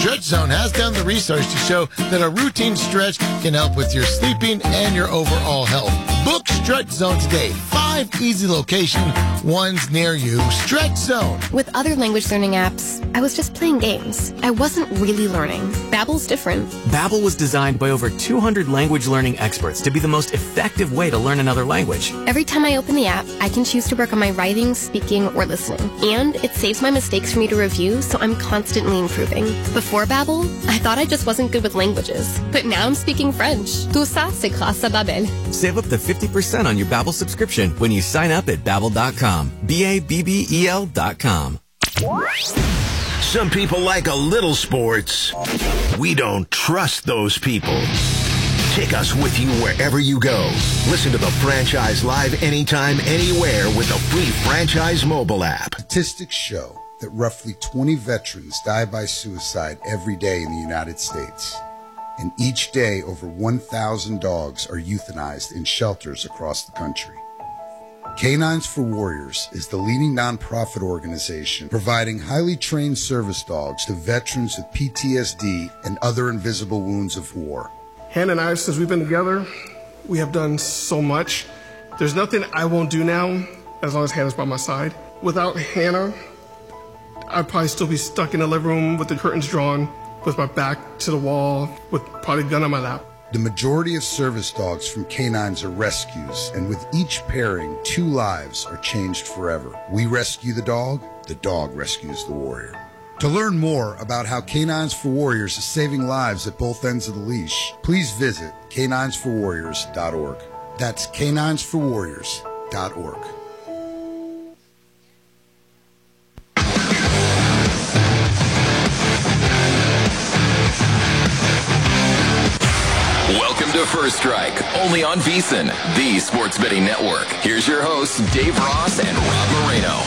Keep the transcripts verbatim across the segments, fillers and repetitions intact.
Stretch Zone has done the research to show that a routine stretch can help with your sleeping and your overall health. Book Stretch Zone today. Five easy location, ones near you. Stretch Zone. With other language learning apps, I was just playing games. I wasn't really learning. Babbel's different. Babbel was designed by over two hundred language learning experts to be the most effective way to learn another language. Every time I open the app, I can choose to work on my writing, speaking, or listening. And it saves my mistakes for me to review, so I'm constantly improving. Before Babbel, I thought I just wasn't good with languages. But now I'm speaking French. Tout ça, c'est grâce à Babbel. Save up to fifty percent on your Babbel subscription when you sign up at Babbel dot com. B A B B E L dot com. Some people like a little sports. We don't trust those people. Take us with you wherever you go. Listen to the franchise live anytime, anywhere with the free Franchise mobile app. Statistics show that roughly twenty veterans die by suicide every day in the United States. And each day, over one thousand dogs are euthanized in shelters across the country. Canines for Warriors is the leading nonprofit organization providing highly trained service dogs to veterans with P T S D and other invisible wounds of war. Hannah and I, since we've been together, we have done so much. There's nothing I won't do now as long as Hannah's by my side. Without Hannah, I'd probably still be stuck in the living room with the curtains drawn, with my back to the wall, with probably a gun on my lap. The majority of service dogs from Canines are rescues, and with each pairing, two lives are changed forever. We rescue the dog, the dog rescues the warrior. To learn more about how Canines for Warriors is saving lives at both ends of the leash, please visit canines for warriors dot org. That's canines for warriors dot org. Welcome to First Strike, only on VSiN, the sports betting network. Here's your hosts, Dave Ross and Rob Moreno.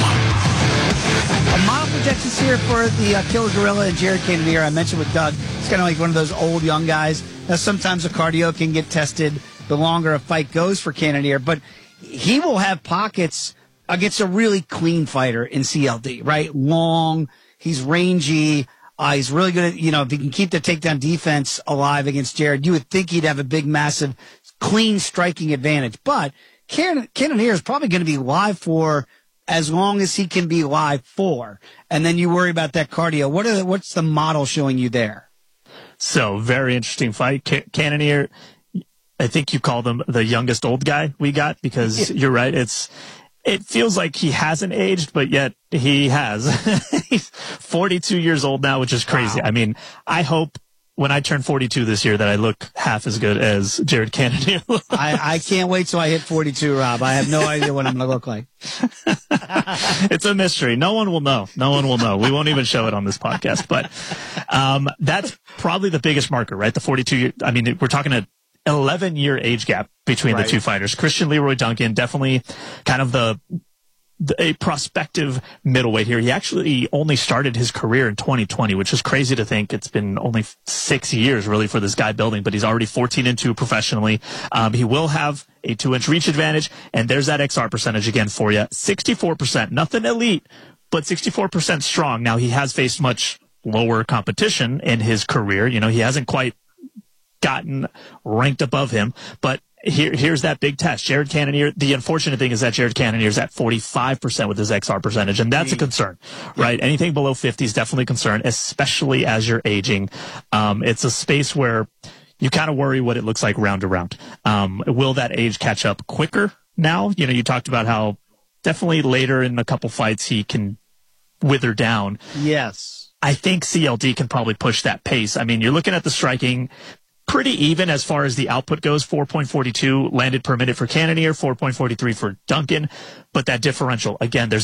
A model projections here for the uh, Killer Gorilla and Jared Cannonier. I mentioned with Doug, it's kind of like one of those old young guys. Now, sometimes the cardio can get tested the longer a fight goes for Cannonier, but he will have pockets against a really clean fighter in C L D, right? Long, he's rangy. Uh, he's really good at, you know, if he can keep the takedown defense alive against Jared, you would think he'd have a big, massive, clean striking advantage. But Can- Cannonier is probably going to be live for as long as he can be live for. And then you worry about that cardio. What are the, what's the model showing you there? So, very interesting fight. Can- Cannonier, I think you called him the youngest old guy we got because you're right. It's, it feels like he hasn't aged, but yet he has. He's forty-two years old now, which is crazy. Wow. I mean, I hope when I turn forty-two this year that I look half as good as Jared Cannonier. I, I can't wait till I hit forty-two, Rob. I have no idea what I'm going to look like. It's a mystery. No one will know. No one will know. We won't even show it on this podcast. But um, that's probably the biggest marker, right? The forty-two year. I mean, we're talking a eleven year age gap between right. the two fighters. Christian Leroy Duncan, definitely kind of the, the a prospective middleweight here. He actually only started his career in twenty twenty, which is crazy to think. It's been only six years really for this guy building, but he's already fourteen and two professionally. Um, he will have a two inch reach advantage, and there's that X R percentage again for you. sixty-four percent, nothing elite, but sixty-four percent strong. Now, he has faced much lower competition in his career. You know, he hasn't quite gotten ranked above him, but here, here's that big test. Jared Cannonier, the unfortunate thing is that Jared Cannonier is at forty-five percent with his X R percentage, and that's a concern, right? Yeah. Anything below fifty is definitely a concern, especially as you're aging. Um, it's a space where you kind of worry what it looks like round to round. Um, will that age catch up quicker now? You know, you talked about how definitely later in a couple fights he can wither down. Yes. I think C L D can probably push that pace. I mean, you're looking at the striking pretty even as far as the output goes. four point four two landed per minute for Cannonier, four point four three for Duncan. But that differential, again, there's